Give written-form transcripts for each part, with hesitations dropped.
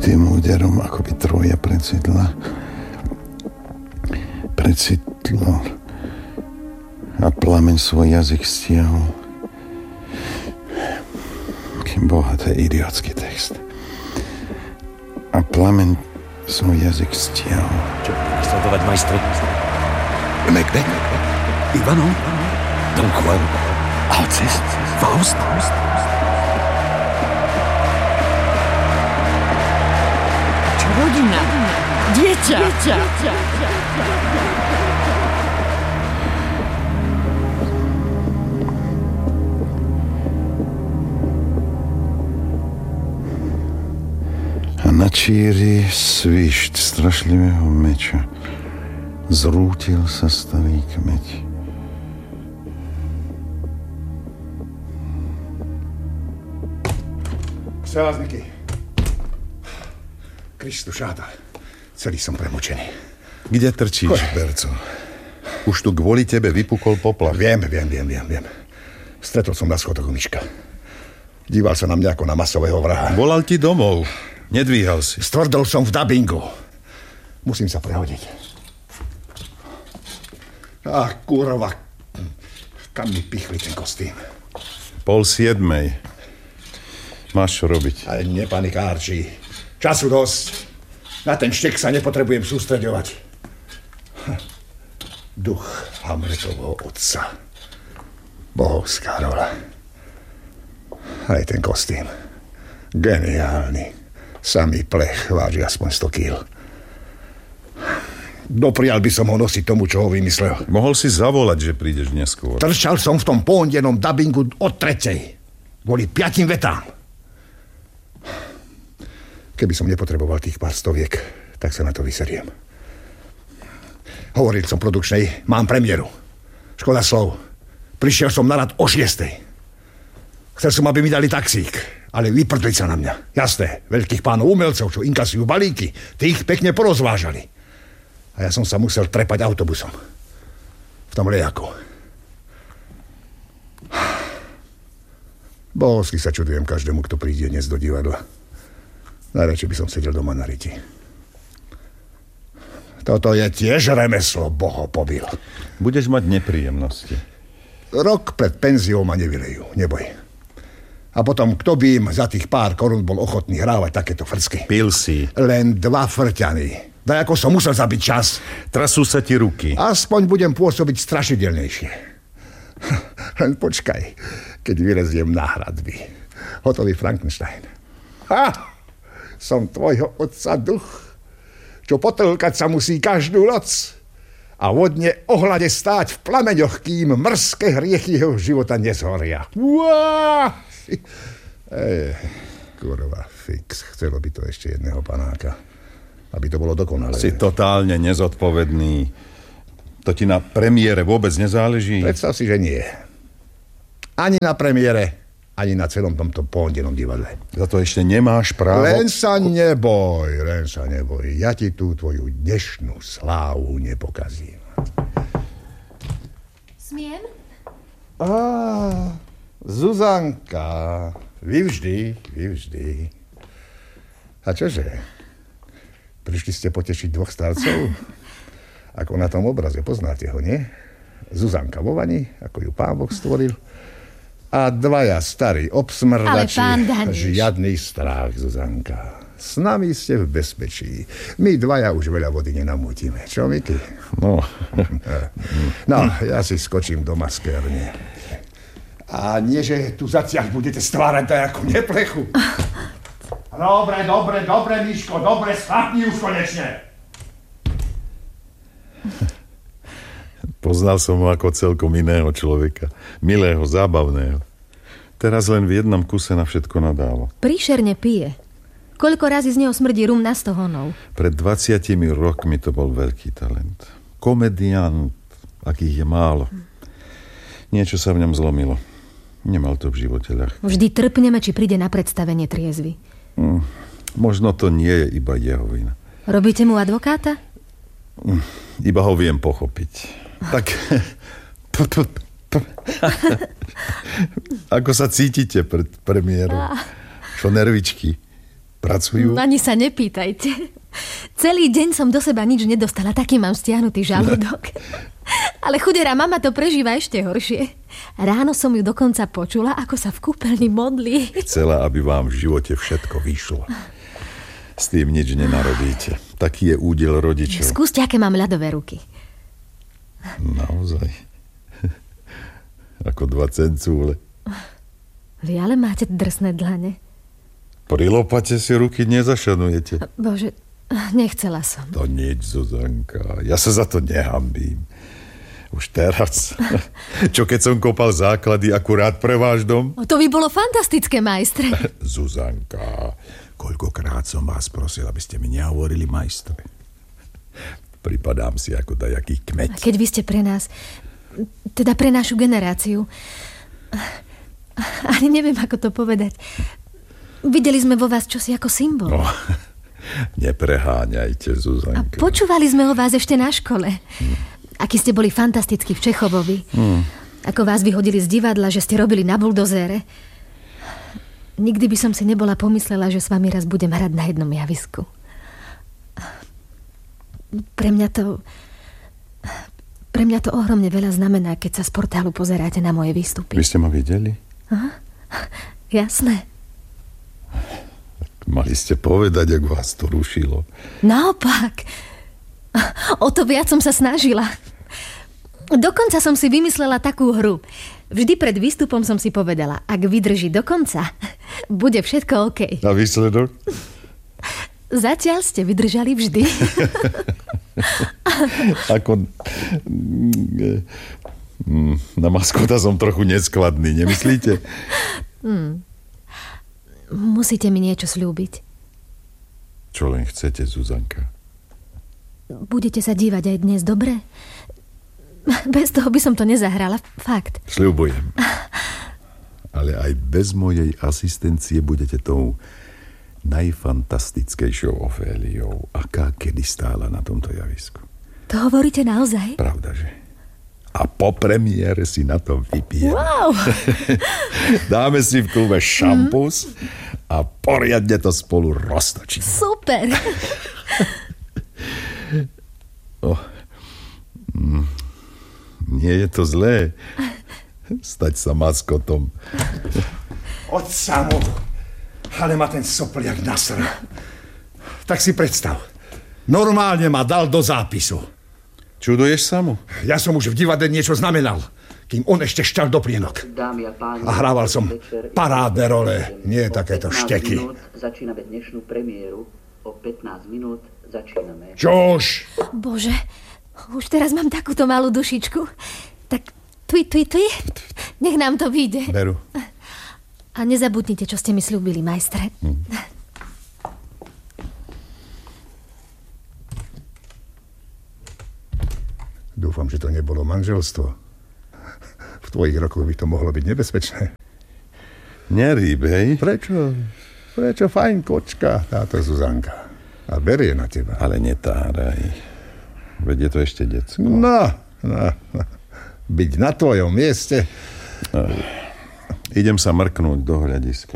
Tým úderom akoby Troja precitlo a plameň svoj jazyk stiahol. Kým boha, to je idiotský text. A plameň svoj jazyk stiahol. Čo budeme nasledovať, majstri? Macbeth? Ivanov? Don Juan? Alcest? Faust? Čo rodina? Dieťa! A na číri svišť strašlivého meča zrútil sa starý kmeť. Selázniky. Kristu šáda. Celý som premočený. Kde trčíš, Berco? Už tu kvôli tebe vypukol poplach. Viem. Stretol som na schodoch Miška. Díval sa na mňa ako na masového vraha. Volal ti domov. Nedvíhal si. Stvrdol som v dabingu. Musím sa prehodiť. Kurva. Kam mi pichli ten kostým? 6:30. Máš čo robiť. Ale nepanikárči. Času dosť. Na ten štek sa nepotrebujem sústreďovať. Duch Hamletovho otca. Bohovská rola. Aj ten kostým. Geniálny. Samý plech váži aspoň 100 kg. Doprial by som ho nosiť tomu, čo ho vymyslel. Mohol si zavolať, že prídeš neskôr. Trčal som v tom pondenom dabingu od 3:00. Boli 5 vetám. Keby som nepotreboval tých pár stoviek, tak sa na to vyseriem. Hovoril som produkčnej, mám premiéru. Škoda slov. Prišiel som na rad o 6:00. Chcel som, aby mi dali taxík, ale vyprdli sa na mňa. Jasné, veľkých pánov umelcov, čo inkasujú balíky, tých pekne porozvážali. A ja som sa musel trepať autobusom. V tom lejaku. Bohovsky sa čudujem každému, kto príde dnes do divadla. Najradšej by som sedel doma na riti. Toto je tiež remeslo, boho pobil. Budeš mať nepríjemnosti. Rok pred penziou ma nevylejú, neboj. A potom, kto by im za tých pár korún bol ochotný hrávať takéto frcky? Pil si. Len 2 frťany. Daj, ako som musel zabiť čas. Trasú sa ti ruky. Aspoň budem pôsobiť strašidelnejšie. Len počkaj, keď vyleziem na hradby. Hotový Frankenstein. Som tvojho otca duch, čo potlkať sa musí každú noc a vodne ohľade stáť v plameňoch, kým mrzké hriechy jeho života nezhoria. Kurva, fix. Chcelo by to ešte jedného panáka. Aby to bolo dokonalé. Si totálne nezodpovedný. To ti na premiére vôbec nezáleží? Predstav si, že nie. Ani na premiére, ani na celom tomto pondelnom divadle. Za to ešte nemáš právo... Len sa neboj. Ja ti tú tvoju dnešnú slávu nepokazím. Smiem? Zuzanka. Vy vždy. A čože? Prišli ste potešiť 2 starcov? Ako na tom obraze, poznáte ho, nie? Zuzanka vo vani, ako ju Pán Boh stvoril. A 2 starí obsmrdači. Ale pán Daniš. Žiadny strach, Zuzanka. S nami ste v bezpečí. My 2 už veľa vody nenamútime. Čo, Miky? No, ja si skočím do maskérne. A nie, že tu zaciaľ budete stvárať tak ako neplechu. Dobre, Miško, dobre, schvapni už konečne. poznal som ho ako celkom iného človeka. Milého, zábavného. Teraz len v jednom kuse na všetko nadáva. Príšerne pije. Koľko razy z neho smrdí rum na 100 honov. Pred 20 rokmi to bol veľký talent. Komediant, akých je málo. Niečo sa v ňom zlomilo. Nemal to v živote ľahké. Vždy trpneme, či príde na predstavenie triezvy. Možno to nie je iba jeho vina. Robíte mu advokáta? Iba ho viem pochopiť. Tak... Ako sa cítite pred premiérou? Čo nervičky? Pracujú? Ani sa nepýtajte. Celý deň som do seba nič nedostala, taký mám stiahnutý žalúdok. Ale chudera mama to prežíva ešte horšie. Ráno som ju dokonca počula, ako sa v kúpeľni modlí. Chcela, aby vám v živote všetko vyšlo. S tým nič nenarobíte. Taký je údel rodičov. Skúste, aké mám ľadové ruky. Naozaj. Ako 2 cencúle. Vy ale máte drsné dlane. Pri lopate si ruky nezašanujete. Bože, nechcela som. To nič, Zuzanka. Ja sa za to nehambím. Už teraz. Čo keď som kopal základy akurát pre váš dom? To by bolo fantastické, majstre. Zuzanka, koľkokrát som vás prosil, aby ste mi nehovorili majstre. Pripadám si ako dajaký kmeť. Keď vy ste pre nás, teda pre našu generáciu, ani neviem, ako to povedať. Videli sme vo vás čosi ako symbol. No, nepreháňajte, Zuzanka. A počúvali sme o vás ešte na škole. Aký ste boli fantastickí v Čechovovi. Ako vás vyhodili z divadla, že ste robili na buldozére. Nikdy by som si nebola pomyslela, že s vami raz budem hrať na jednom javisku. Pre mňa to ohromne veľa znamená, keď sa z portálu pozeráte na moje výstupy. Vy ste ma videli? Aha, jasné. Mali ste povedať, ak vás to rušilo. Naopak. O to viac som sa snažila. Dokonca som si vymyslela takú hru. Vždy pred výstupom som si povedala, ak vydrží do konca, bude všetko OK. A výsledok? Zatiaľ ste vydržali vždy. Ako... Na maskota som trochu neskladný, nemyslíte? Musíte mi niečo sľúbiť. Čo len chcete, Zuzanka? Budete sa dívať aj dnes, dobre? Bez toho by som to nezahrala, fakt. Sľubujem. Ale aj bez mojej asistencie budete tou najfantastickejšou Oféliou, aká kedy stála na tomto javisku. To hovoríte naozaj? Pravda, že? A po premiére si na tom vypijeme. Wow! Dáme si v klube šampus a poriadne to spolu roztočíme. Super! Nie je to zlé stať sa maskotom. Od samu. Ale ma ten sopliak nasral. Tak si predstav. Normálne ma dal do zápisu. Čuduješ sa mu? Ja som už v divadle niečo znamenal, kým on ešte šťal do plienok. A hrával som parádne role, nie takéto šteky. Začíname dnešnú premiéru. O 15 minút začíname. Čož? Bože, už teraz mám takúto malú dušičku. Tak tui. Nech nám to vyjde. Beru. A nezabudnite, čo ste mi sľúbili, majstre. Dúfam, že to nebolo manželstvo. V tvojich rokoch by to mohlo byť nebezpečné. Nerýbej. Prečo? Prečo fajn kočka, táto Zuzanka. A berie na teba. Ale netáraj. Veď je to ešte decko. No. Byť na tvojom mieste. Idem sa mrknúť do hľadiska.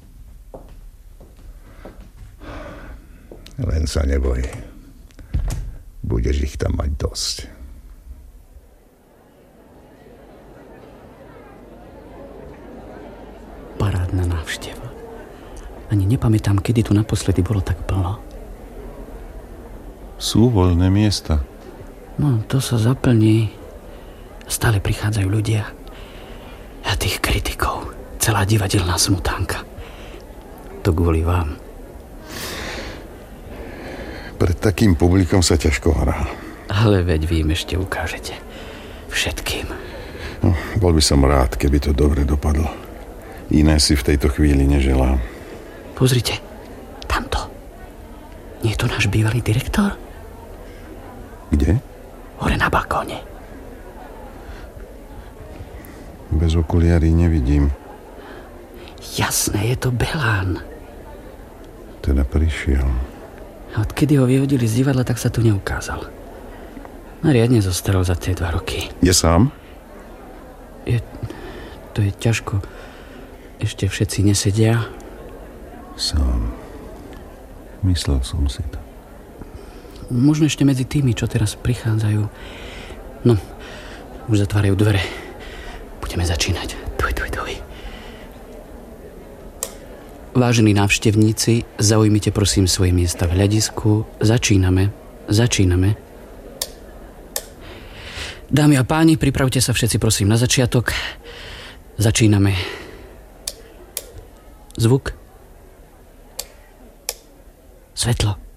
Len sa neboj. Budeš ich tam mať dosť. Parádna návšteva. Ani nepamätám, kedy tu naposledy bolo tak plno. Sú voľné miesta. No, to sa zaplní. Stále prichádzajú ľudia. A tých kritikov. Celá divadelná smutánka. To kvôli vám. Pred takým publikom sa ťažko hrá. Ale veď vy im ešte ukážete. Všetkým. No, bol by som rád, keby to dobre dopadlo. Iné si v tejto chvíli neželám. Pozrite, tamto. Nie je to náš bývalý direktor? Kde? Hore na balkóne. Bez okuliarí nevidím. Jasné, je to Belán. Teda prišiel. A odkedy ho vyhodili z divadla, tak sa tu neukázal. No riadne zostarol za tie 2 roky. Je sám? To je ťažko. Ešte všetci nesedia. Sám. Myslel som si to. Možno ešte medzi tými, čo teraz prichádzajú. No, už zatvárajú dvere. Budeme začínať. Tuj. Vážení návštevníci, zaujmite prosím svoje miesta v hľadisku. Začíname. Dámy a páni, pripravte sa všetci prosím na začiatok. Začíname. Zvuk. Svetlo.